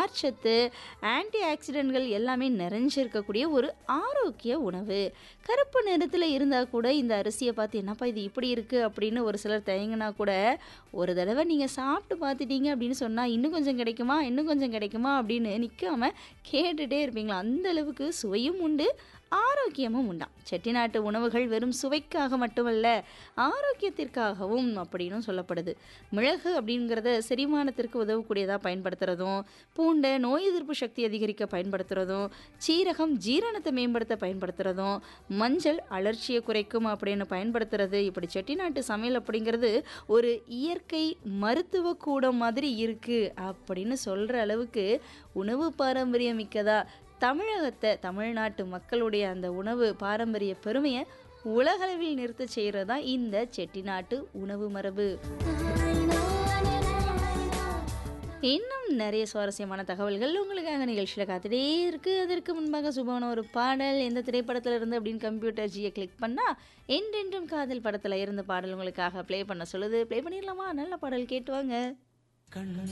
நார்ச்சத்து, ஆன்டி ஆக்சிடென்ட்கள் எல்லாமே நிறைஞ்சிருக்கக்கூடிய ஒரு ஆரோக்கிய உணவு. கருப்பு நிறத்தில் இருந்தால் கூட இந்த அரிசியை பார்த்து என்னப்பா இது இப்படி இருக்குது அப்படின்னு ஒரு சிலர் தயங்கினா கூட ஒரு தடவை நீங்கள் சாப்பிட்டு பார்த்துட்டீங்க அப்படின்னு சொன்னால் இன்னும் கொஞ்சம் கிடைக்குமா இன்னும் கொஞ்சம் கிடைக்குமா அப்படின்னு நிற்காம கேட்டுகிட்டே இருப்பீங்களா? அந்த அளவுக்கு சுவையும் உண்டு, ஆரோக்கியமும் உண்டாம். செட்டிநாட்டு உணவுகள் வெறும் சுவைக்காக மட்டுமல்ல, ஆரோக்கியத்திற்காகவும் அப்படின்னும் சொல்லப்படுது. மிளகு அப்படிங்கிறத செரிமானத்திற்கு உதவக்கூடியதாக பயன்படுத்துகிறதும், பூண்டை நோய் எதிர்ப்பு சக்தி அதிகரிக்க பயன்படுத்துகிறதும், சீரகம் ஜீரணத்தை மேம்படுத்த பயன்படுத்துகிறதும், மஞ்சள் அலர்ச்சியை குறைக்கும் அப்படின்னு பயன்படுத்துறது. இப்படி செட்டிநாட்டு சமையல் அப்படிங்கிறது ஒரு இயற்கை மருத்துவ கூடம் மாதிரி இருக்குது அப்படின்னு சொல்கிற அளவுக்கு உணவு பாரம்பரியம் மிக்கதா தமிழகத்தை, தமிழ்நாட்டு மக்களுடைய அந்த உணவு பாரம்பரிய பெருமையை உலகளவில் நிறுத்த செய்கிறது தான் இந்த செட்டிநாட்டு உணவு மரபு. இன்னும் நிறைய சுவாரஸ்யமான தகவல்கள் உங்களுக்காக நிகழ்ச்சியில் காத்துட்டே இருக்குது. அதற்கு முன்பாக சுபமான ஒரு பாடல் எந்த திரைப்படத்தில் இருந்து அப்படின்னு கம்ப்யூட்டர் ஜியை கிளிக் பண்ணால் என்றென்றும் காதல் படத்தில் இருந்த பாடல் உங்களுக்காக ப்ளே பண்ண சொல்லுது. ப்ளே பண்ணிடலாமா? நல்ல பாடல் கேட்டு வாங்க.